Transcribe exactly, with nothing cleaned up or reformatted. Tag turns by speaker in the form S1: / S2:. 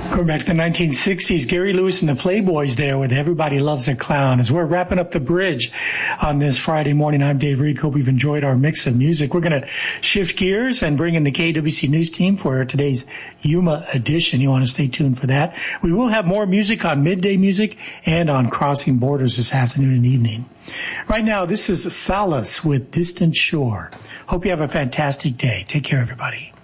S1: Going back to the nineteen sixties, Gary Lewis and the Playboys there with Everybody Loves a Clown. As we're wrapping up the bridge on this Friday morning, I'm Dave Reed. Hope you've enjoyed our mix of music. We're going to shift gears and bring in the K W C News team for today's Yuma edition. You want to stay tuned for that. We will have more music on Midday Music and on Crossing Borders this afternoon and evening. Right now, this is Solace with Distant Shore. Hope you have a fantastic day. Take care, everybody.